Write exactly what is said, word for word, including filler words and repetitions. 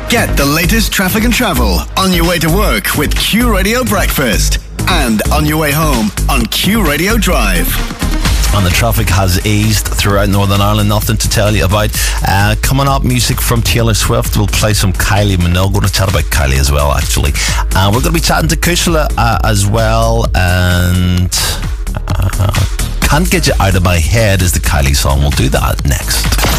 Get the latest traffic and travel on your way to work with Q Radio Breakfast and on your way home on Q Radio Drive. And the traffic has eased throughout Northern Ireland. Nothing to tell you about. Uh, coming up, music from Taylor Swift. We'll play some Kylie Minogue. We're going to chat about Kylie as well, actually. And uh, we're going to be chatting to Kushla uh, as well. And uh, Can't Get You Out of My Head is the Kylie song. We'll do that next.